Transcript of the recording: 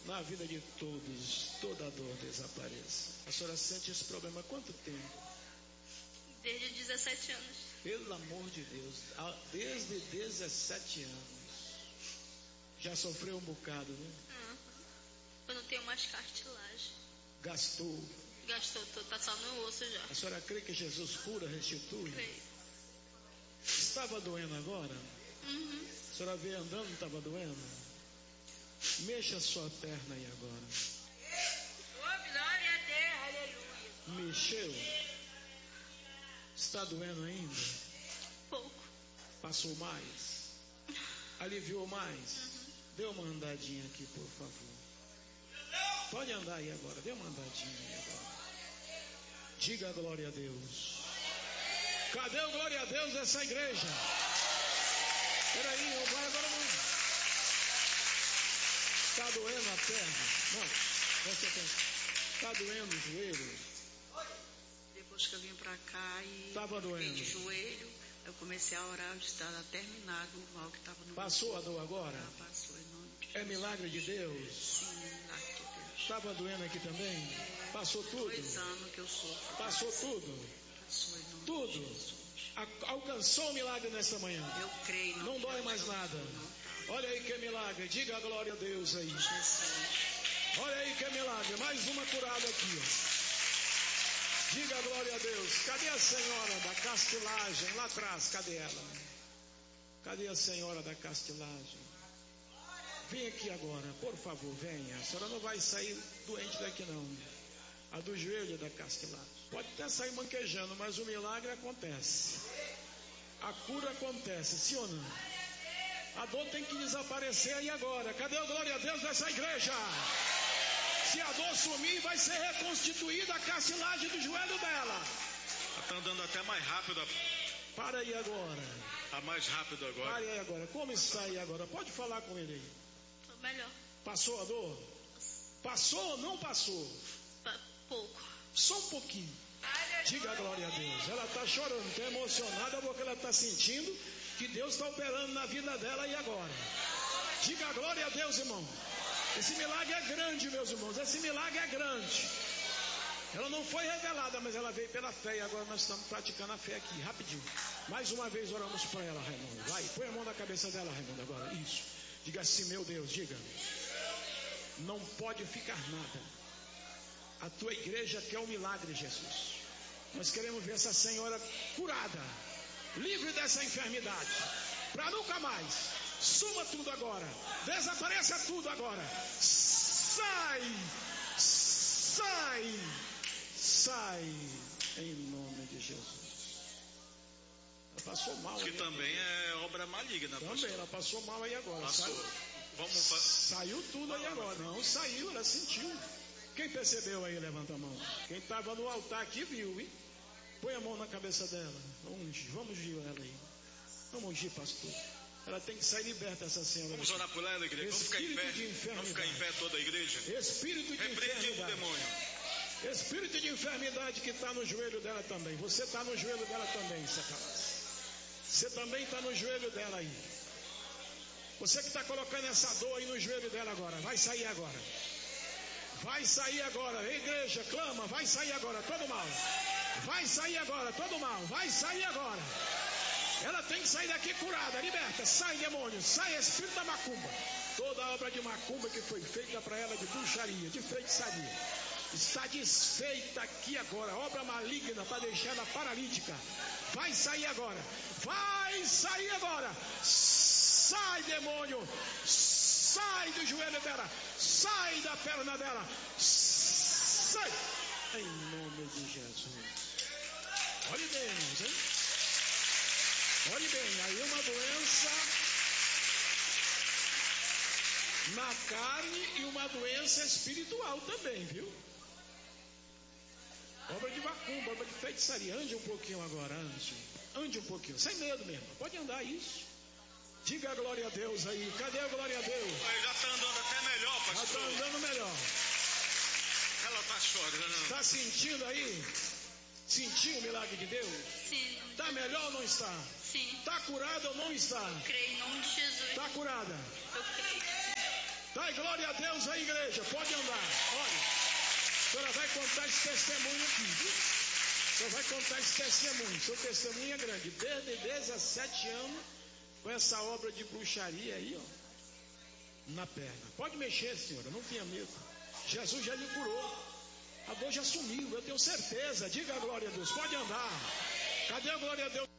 na vida de todos, toda dor desapareça. A senhora sente esse problema há quanto tempo? Desde 17 anos. Pelo amor de Deus, desde 17 anos. Já sofreu um bocado, né? Eu não tenho mais cartilagem. Gastou, tá só no osso já. A senhora crê que Jesus cura, restitui? Creio. Estava doendo agora? A senhora veio andando, não estava doendo? Mexa a sua perna aí agora. Glória a Deus, aleluia. Mexeu? Está doendo ainda? Pouco. Passou mais? Aliviou mais? Dê uma andadinha aqui, por favor. Pode andar aí agora, dê uma andadinha aí agora. Diga glória a Deus. Cadê o glória a Deus dessa igreja? Peraí, não vai agora não. Está doendo a perna? Não, presta atenção. Está doendo o joelho? Depois que eu vim pra cá e estava doendo de joelho, eu comecei a orar, eu estava terminado o mal que estava no Passou meu a dor agora? Passou, em nome de É milagre de Deus? Sim, milagre de Deus. Estava doendo aqui também? Passou tudo? 2 anos que eu sofro. Passou tudo? Passou, em nome tudo? de Jesus. Alcançou o milagre nesta manhã? Eu creio. Não dói mais nada? Olha aí que é milagre. Diga a glória a Deus aí. Jesus. Olha aí que é milagre. Mais uma curada aqui, ó. Diga a glória a Deus. Cadê a senhora da castilagem? Lá atrás, cadê ela? Cadê a senhora da castilagem? Vem aqui agora, por favor, venha. A senhora não vai sair doente daqui não. A do joelho da castilagem. Pode até sair manquejando, mas o milagre acontece. A cura acontece, sim ou não? A dor tem que desaparecer aí agora. Cadê o glória a Deus dessa igreja? Se a dor sumir, vai ser reconstituída a cartilagem do joelho dela. Está andando até mais rápido. Para aí agora. Está mais rápido agora. Para aí agora. Como está aí agora? Pode falar com ele aí. Estou melhor. Passou a dor? Passou ou não passou? Pouco. Só um pouquinho. Diga a glória a Deus. Ela está chorando, está emocionada porque ela está sentindo que Deus está operando na vida dela e agora. Diga a glória a Deus, irmão. Esse milagre é grande, meus irmãos. Esse milagre é grande. Ela não foi revelada, mas ela veio pela fé. E agora nós estamos praticando a fé aqui, rapidinho. Mais uma vez oramos para ela, Raimundo. Vai, põe a mão na cabeça dela, Raimundo, agora. Isso. Diga assim, meu Deus, diga. Não pode ficar nada. A tua igreja quer um milagre, Jesus. Nós queremos ver essa senhora curada, livre dessa enfermidade, para nunca mais. Suma tudo agora, desapareça tudo agora. Sai, sai, sai, em nome de Jesus. Ela passou mal. Que também é obra maligna. Também, pastor. ela passou mal aí agora. Passou. Saiu tudo aí agora. Não, saiu, ela sentiu. Quem percebeu aí, levanta a mão. Quem estava no altar aqui viu, hein? Põe a mão na cabeça dela. Vamos ungir ela aí. Vamos ungir, pastor. Ela tem que sair liberta, essa senhora. Vamos orar por ela, igreja. Vamos ficar em pé. Vamos ficar em pé toda a igreja. Espírito de enfermidade. O demônio. Espírito de enfermidade que está no joelho dela também. Você está no joelho dela também, Satanás. Você também está no joelho dela aí. Você que está colocando essa dor aí no joelho dela agora. Vai sair agora. Vai sair agora, igreja, clama, vai sair agora, todo mal. Vai sair agora, todo mal, vai sair agora. Ela tem que sair daqui curada, liberta, sai demônio, sai espírito da macumba. Toda obra de macumba que foi feita para ela de bruxaria, de feitiçaria, está desfeita aqui agora, obra maligna para deixar ela paralítica. Vai sair agora, vai sair agora. Sai demônio, sai do joelho dela, sai da perna dela, sai, em nome de Jesus. Olhe bem, irmãos, hein? Olhe bem, aí uma doença na carne e uma doença espiritual também, viu? Obra de macumba, obra de feitiçaria. Ande um pouquinho agora, ande um pouquinho, sem medo mesmo, pode andar isso. Diga a glória a Deus aí. Cadê a glória a Deus? Já está andando até melhor, pastor. Já está andando melhor. Ela está chorando. Está sentindo aí? Sentiu o milagre de Deus? Sim. Está melhor ou não está? Sim. Está curada ou não está? Eu creio em nome de Jesus. Está curada? Eu creio. Está Vai, glória a Deus, a igreja, pode andar. Olha, a senhora vai contar esse testemunho aqui, viu? A senhora vai contar esse testemunho. Seu testemunho é grande. Desde 17 anos, com essa obra de bruxaria aí, ó, na perna. Pode mexer, senhora, não tenha medo. Jesus já lhe curou. A dor já sumiu, eu tenho certeza. Diga a glória a Deus, pode andar. Cadê a glória a Deus?